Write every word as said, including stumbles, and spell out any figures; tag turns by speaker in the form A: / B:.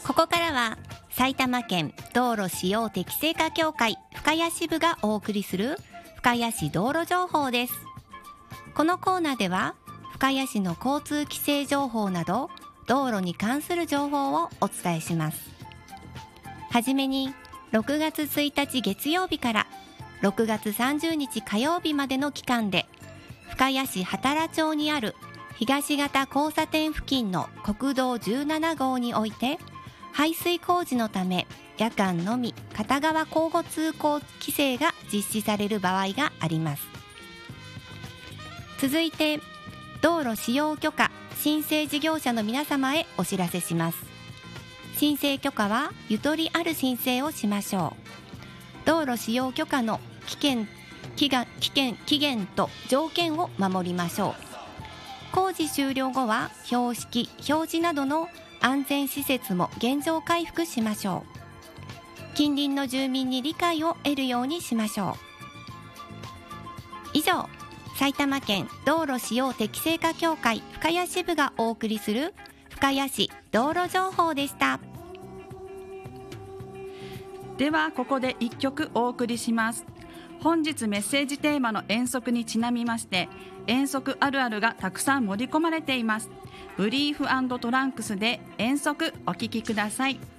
A: ここからは埼玉県道路使用適正化協会深谷支部がお送りする深谷市道路情報です。このコーナーでは深谷市の交通規制情報など道路に関する情報をお伝えします。はじめにろくがつついたち月曜日からろくがつさんじゅうにち火曜日までの期間で深谷市羽田町にある東方交差点付近の国道じゅうななごうにおいて排水工事のため夜間のみ片側交互通行規制が実施される場合があります。続いて道路使用許可申請事業者の皆様へお知らせします。申請許可はゆとりある申請をしましょう。道路使用許可の期限、期限、期限、期限と条件を守りましょう。工事終了後は標識、表示などの安全施設も現状回復しましょう。近隣の住民に理解を得るようにしましょう。以上、埼玉県道路使用適正化協会深谷支部がお送りする深谷市道路情報でした。
B: ではここでいっきょくお送りします。本日メッセージテーマの遠足にちなみまして遠足あるあるがたくさん盛り込まれています。ブリーフ&トランクスで遠足お聞きください。